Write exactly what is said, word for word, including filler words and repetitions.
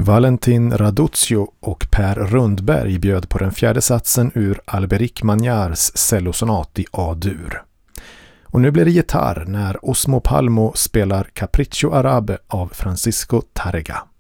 Valentin Raduzio och Per Rundberg bjöd på den fjärde satsen ur Alberic Magnars cellosonat i A-dur. Och nu blir det gitarr när Osmo Palmo spelar Capriccio Arabe av Francisco Tárrega.